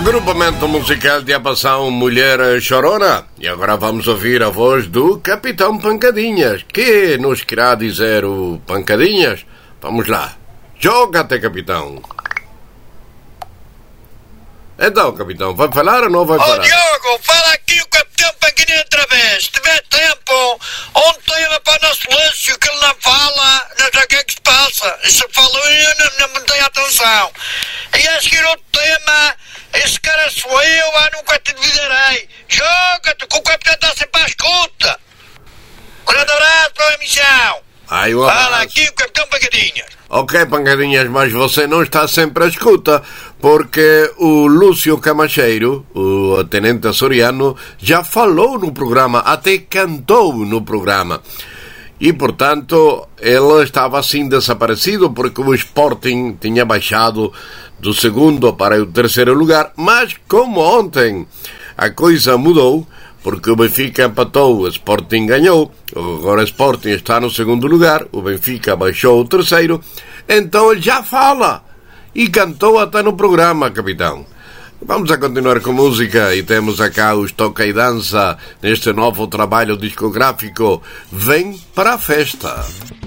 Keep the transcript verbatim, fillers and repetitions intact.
Agrupamento musical de Abação Mulher Chorona. E agora vamos ouvir a voz do Capitão Pancadinhas. Que nos querá dizer o Pancadinhas? Vamos lá. Joga-te, Capitão. Então, Capitão, vai falar ou não vai falar? Ô, Diogo, fala aqui o Capitão Pancadinhas outra vez. Se tiver tempo, ontem era para o nosso silêncio que ele não fala, não sei o que é que se passa. Se falou e eu não, não me dei atenção. E a seguir outro tema, esse cara sou eu, ah, nunca te dividirei. Joga-te, que o Capitão está sempre à escuta. Um grande abraço para a emissão. Ai, um abraço. Fala aqui o Capitão Pancadinhas. Ok, Pancadinhas, mas você não está sempre à escuta, porque o Lúcio Camacheiro, o tenente açoriano, já falou no programa, até cantou no programa. E, portanto, ele estava assim desaparecido, porque o Sporting tinha baixado do segundo para o terceiro lugar. Mas, como ontem a coisa mudou, porque o Benfica empatou, o Sporting ganhou, agora o Sporting está no segundo lugar, o Benfica baixou o terceiro, então ele já fala e cantou até no programa, Capitão. Vamos a continuar com música e temos acá os Toca e Dança neste novo trabalho discográfico Vem para a Festa.